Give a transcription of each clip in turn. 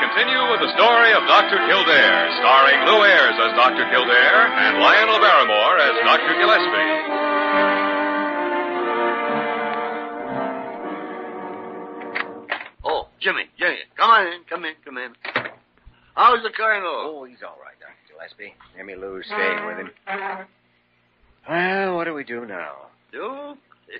continue with the story of Dr. Kildare, starring Lou Ayres as Dr. Kildare and Lionel Barrymore as Dr. Gillespie. Oh, Jimmy, come in. How's the Colonel? Oh, he's all right, Dr. Gillespie. Jimmy Lou's staying with him. Well, what do we do now? Do?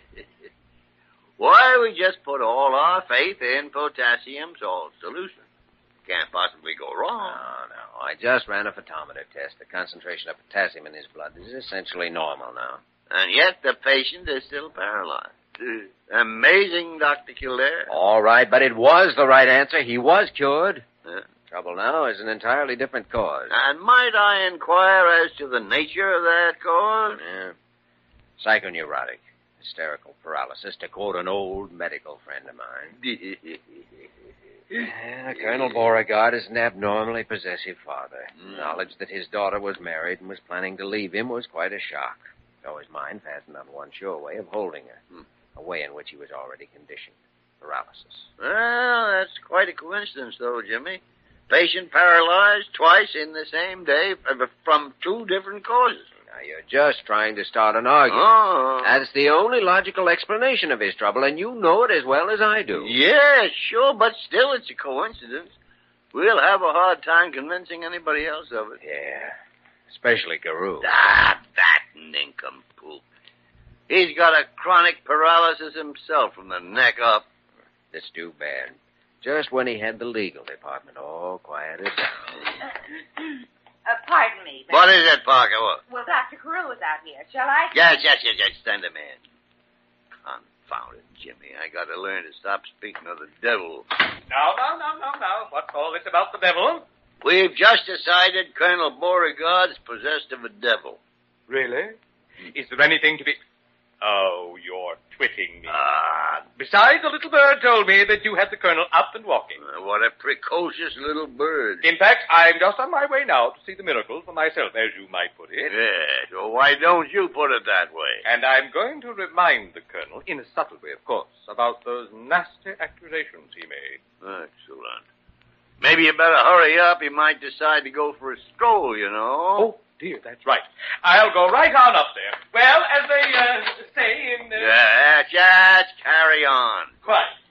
Why, we just put all our faith in potassium salt solution. Can't possibly go wrong. No. I just ran a photometer test. The concentration of potassium in his blood is essentially normal now. And yet the patient is still paralyzed. Amazing, Dr. Kildare. All right, but it was the right answer. He was cured. Trouble now is an entirely different cause. And might I inquire as to the nature of that cause? Yeah. Psychoneurotic. Hysterical paralysis, to quote an old medical friend of mine. Colonel Beauregard is an abnormally possessive father. Knowledge that his daughter was married and was planning to leave him was quite a shock. So his mind fastened on one sure way of holding her. A way in which he was already conditioned. Paralysis. Well, that's quite a coincidence, though, Jimmy. Patient paralyzed twice in the same day from two different causes. Now, you're just trying to start an argument. Oh. That's the only logical explanation of his trouble, and you know it as well as I do. Yeah, sure, but still it's a coincidence. We'll have a hard time convincing anybody else of it. Yeah, especially Carew. Ah, that nincompoop. He's got a chronic paralysis himself from the neck up. It's too bad. Just when he had the legal department all quieted down. Pardon me. But... What is it, Parker? What? Well, Dr. Carew is out here. Shall I? Yes. Send him in. Confound it, Jimmy. I got to learn to stop speaking of the devil. Now. What's all this about the devil? We've just decided Colonel Beauregard's possessed of a devil. Really? Is there anything to be... Oh, you're twitting me. Besides, the little bird told me that you had the Colonel up and walking. What a precocious little bird. In fact, I'm just on my way now to see the miracle for myself, as you might put it. Yes, well, why don't you put it that way? And I'm going to remind the Colonel, in a subtle way, of course, about those nasty accusations he made. Excellent. Maybe you better hurry up. He might decide to go for a stroll, you know. Oh, dear, that's right. I'll go right on up there. Well, as they say in... Just carry on. Quite.